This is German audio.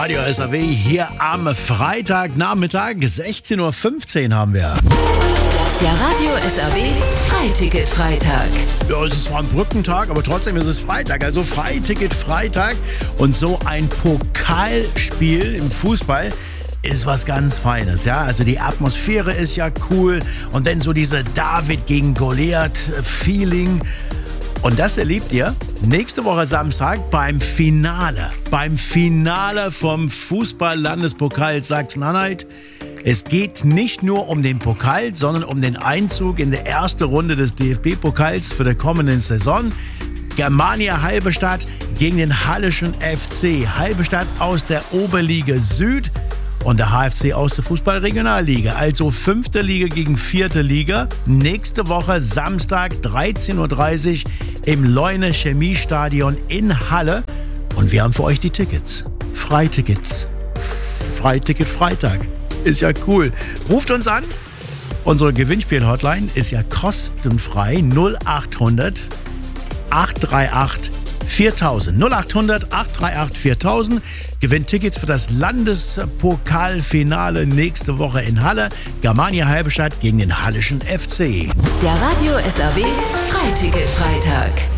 Radio SAW hier am Freitagnachmittag, 16.15 Uhr haben wir. Der Radio SAW Freiticket-Freitag. Ja, es ist zwar ein Brückentag, aber trotzdem ist es Freitag, also Freiticket-Freitag. Und so ein Pokalspiel im Fußball ist was ganz Feines, ja. Also die Atmosphäre ist ja cool und dann so diese David gegen Goliath-Feeling. Und das erlebt ihr nächste Woche Samstag beim Finale vom Fußball-Landespokal Sachsen-Anhalt. Es geht nicht nur um den Pokal, sondern um den Einzug in die erste Runde des DFB-Pokals für die kommende Saison. Germania Halberstadt gegen den Halleschen FC. Halberstadt aus der Oberliga Süd und der HFC aus der Fußball-Regionalliga. Also 5. Liga gegen 4. Liga. Nächste Woche Samstag 13.30 Uhr im Leune Chemiestadion in Halle. Und wir haben für euch die Tickets. Freitickets. Freiticket Freitag. Ist ja cool. Ruft uns an. Unsere Gewinnspiel-Hotline ist ja kostenfrei. 0800 838 4000. 0800 838 4000. Gewinnt Tickets für das Landespokalfinale nächste Woche in Halle. Germania Halberstadt gegen den Halleschen FC. Der Radio SAW Freiticket-Freitag.